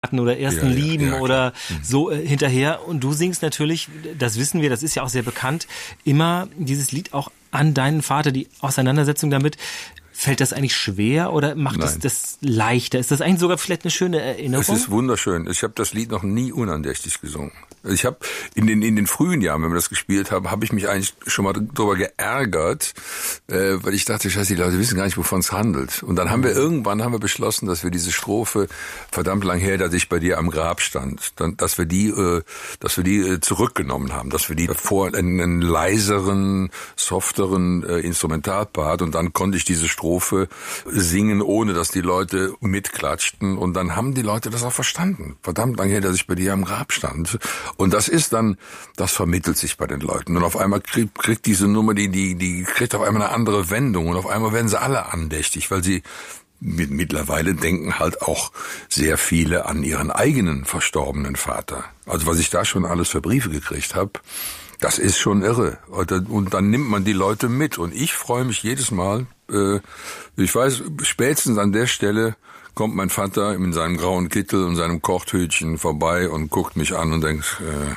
oder ersten Lieben oder so hinterher. Und du singst natürlich, das wissen wir, das ist ja auch sehr bekannt, immer dieses Lied auch an deinen Vater, die Auseinandersetzung damit. Fällt das eigentlich schwer oder macht es das leichter? Ist das eigentlich sogar vielleicht eine schöne Erinnerung? Es ist wunderschön. Ich habe das Lied noch nie unandächtig gesungen. Ich habe in den frühen Jahren, wenn wir das gespielt haben, habe ich mich eigentlich schon mal darüber geärgert, weil ich dachte, scheiße, die Leute wissen gar nicht, wovon es handelt. Und dann haben wir irgendwann beschlossen, dass wir diese Strophe, verdammt lang her, dass ich bei dir am Grab stand, dass wir die zurückgenommen haben, dass wir die vor einen leiseren, softeren Instrumentalpart, und dann konnte ich diese Strophe singen, ohne dass die Leute mitklatschten, und dann haben die Leute das auch verstanden. Verdammt lang her, dass ich bei dir am Grab stand. Und das vermittelt sich bei den Leuten. Und auf einmal kriegt diese Nummer, die kriegt auf einmal eine andere Wendung. Und auf einmal werden sie alle andächtig, weil sie mittlerweile denken halt auch sehr viele an ihren eigenen verstorbenen Vater. Also was ich da schon alles für Briefe gekriegt habe, das ist schon irre. Und dann nimmt man die Leute mit. Und ich freue mich jedes Mal. Ich weiß, spätestens an der Stelle kommt mein Vater in seinem grauen Kittel und seinem Kochthütchen vorbei und guckt mich an und denkt,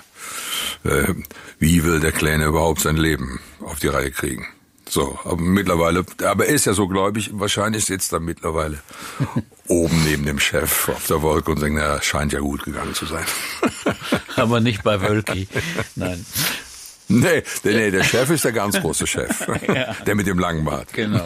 wie will der Kleine überhaupt sein Leben auf die Reihe kriegen? So, aber er ist ja so gläubig, wahrscheinlich sitzt er mittlerweile oben neben dem Chef auf der Wolke und denkt, na, scheint ja gut gegangen zu sein. Aber nicht bei Wölki, nein. Nee, der Chef ist der ganz große Chef. Ja. Der mit dem langen Bart. Genau.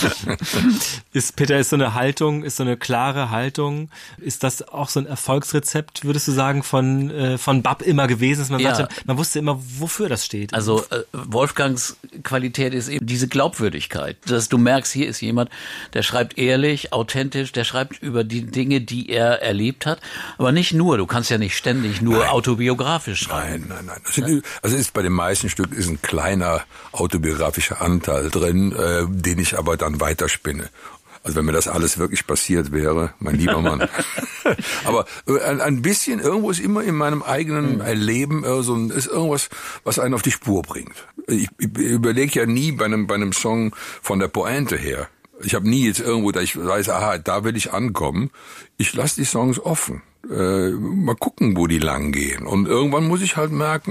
Ist so eine Haltung, ist so eine klare Haltung, ist das auch so ein Erfolgsrezept, würdest du sagen, von Bab immer gewesen, dass man sagte, man wusste immer, wofür das steht? Also Wolfgangs Qualität ist eben diese Glaubwürdigkeit, dass du merkst, hier ist jemand, der schreibt ehrlich, authentisch, der schreibt über die Dinge, die er erlebt hat, aber nicht nur, du kannst ja nicht ständig nur autobiografisch schreiben. Nein. Also ist bei den meisten Stück ist ein kleiner autobiografischer Anteil drin, den ich aber dann weiterspinne. Also wenn mir das alles wirklich passiert wäre, mein lieber Mann. Aber ein bisschen, irgendwo ist immer in meinem eigenen Erleben ist irgendwas, was einen auf die Spur bringt. Ich überlege ja nie bei einem Song von der Pointe her. Ich habe nie jetzt irgendwo, da ich weiß, da will ich ankommen. Ich lasse die Songs offen. Mal gucken, wo die lang gehen. Und irgendwann muss ich halt merken,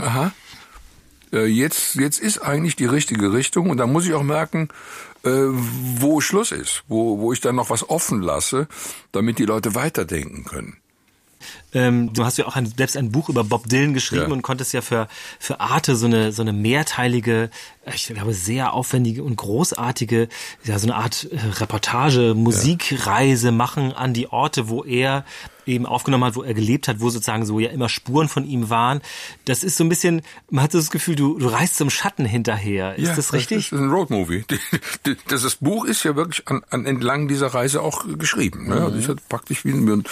jetzt ist eigentlich die richtige Richtung, und da muss ich auch merken, wo Schluss ist, wo ich dann noch was offen lasse, damit die Leute weiterdenken können. Du hast ja auch selbst ein Buch über Bob Dylan geschrieben und konntest ja für Arte so eine mehrteilige, ich glaube sehr aufwendige und großartige, so eine Art Reportage, Musikreise machen an die Orte, wo er eben aufgenommen hat, wo er gelebt hat, wo sozusagen so ja immer Spuren von ihm waren. Das ist so ein bisschen, man hat so das Gefühl, du reist zum Schatten hinterher. Ist das richtig? Das ist ein Roadmovie. Das Buch ist ja wirklich entlang dieser Reise auch geschrieben. Ne? Also ich hatte praktisch wie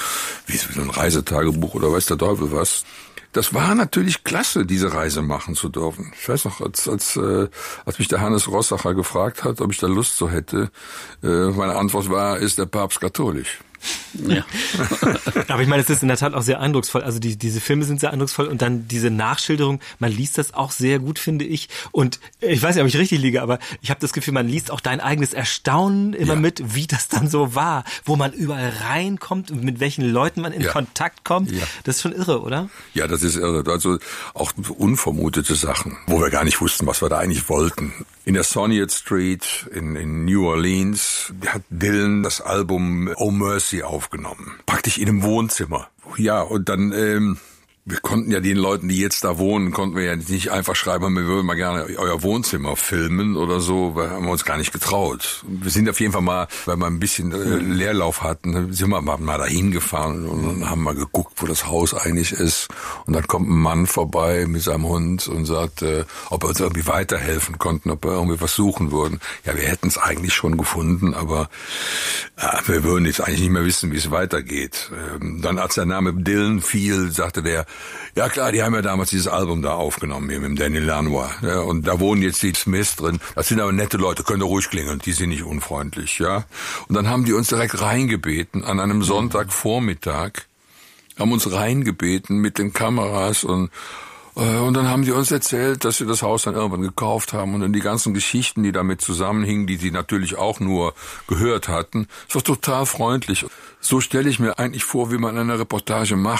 so ein Reisetagebuch oder weiß der Teufel was. Das war natürlich klasse, diese Reise machen zu dürfen. Ich weiß noch, als mich der Hannes Rossacher gefragt hat, ob ich da Lust so hätte, meine Antwort war, ist der Papst katholisch? Ja. Aber ich meine, es ist in der Tat auch sehr eindrucksvoll. Also diese Filme sind sehr eindrucksvoll, und dann diese Nachschilderung, man liest das auch sehr gut, finde ich. Und ich weiß nicht, ob ich richtig liege, aber ich habe das Gefühl, man liest auch dein eigenes Erstaunen immer mit, wie das dann so war, wo man überall reinkommt und mit welchen Leuten man in Kontakt kommt. Ja. Das ist schon irre, oder? Ja, das ist irre. Also auch unvermutete Sachen, wo wir gar nicht wussten, was wir da eigentlich wollten. In der Sonia Street in New Orleans hat Dylan das Album Oh Mercy aufgenommen. Praktisch in einem Wohnzimmer. Ja, und dann, wir konnten ja den Leuten, die jetzt da wohnen, konnten wir ja nicht einfach schreiben, wir würden mal gerne euer Wohnzimmer filmen oder so, weil haben wir uns gar nicht getraut. Wir sind auf jeden Fall mal, weil wir ein bisschen Leerlauf hatten, sind wir mal dahin gefahren und haben mal geguckt, wo das Haus eigentlich ist. Und dann kommt ein Mann vorbei mit seinem Hund und sagt, ob wir uns irgendwie weiterhelfen konnten, ob wir irgendwie was suchen würden. Ja, wir hätten es eigentlich schon gefunden, aber wir würden jetzt eigentlich nicht mehr wissen, wie es weitergeht. Dann als der Name Dylan fiel, sagte der, ja klar, die haben ja damals dieses Album da aufgenommen, hier mit dem Danny Lanois. Ja, und da wohnen jetzt die Smiths drin. Das sind aber nette Leute, könnt ihr ruhig klingeln, die sind nicht unfreundlich. Ja. Und dann haben die uns direkt reingebeten, an einem Sonntagvormittag, haben uns reingebeten mit den Kameras und dann haben die uns erzählt, dass sie das Haus dann irgendwann gekauft haben, und dann die ganzen Geschichten, die damit zusammenhingen, die sie natürlich auch nur gehört hatten. Es war total freundlich. So stelle ich mir eigentlich vor, wie man eine Reportage macht.